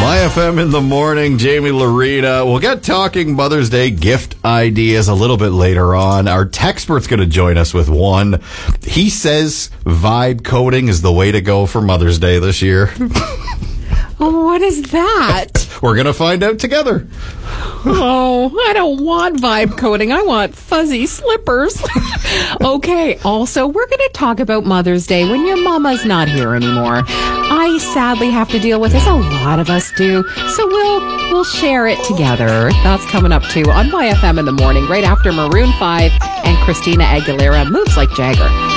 My FM in the morning, Jamie Larita. We'll get talking Mother's Day gift ideas a little bit later on. Our textpert's going to join us with one. He says vibe coding is the way to go for Mother's Day this year. Oh, what is that? We're going to find out together. Oh, I don't want vibe coding. I want fuzzy slippers. Okay, also, we're going to talk about Mother's Day when your mama's not here anymore. I sadly have to deal with this. A lot of us do. So we'll share it together. That's coming up, too, on My FM in the morning, right after Maroon 5 and Christina Aguilera, Moves Like Jagger.